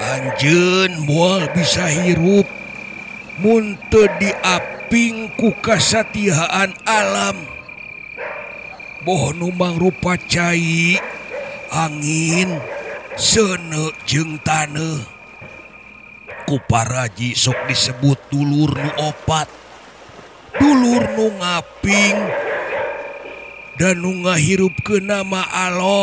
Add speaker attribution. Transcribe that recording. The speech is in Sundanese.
Speaker 1: Anjeun moal bisa hirup mun teu diaping ku kasatiaan alam. Boh nu mangrupa cai, angin, seuneu jeung taneuh. Ku paraji sok disebut dulur nu opat. Dulur nu ngaping dan nu ngahirupkeun nama Allah.